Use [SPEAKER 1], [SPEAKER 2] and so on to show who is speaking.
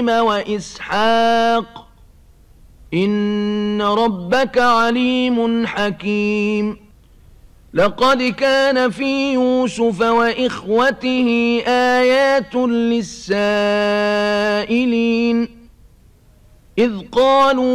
[SPEAKER 1] وإسحاق إن ربك عليم حكيم لقد كان في يوسف وإخوته آيات للسائلين إذ قالوا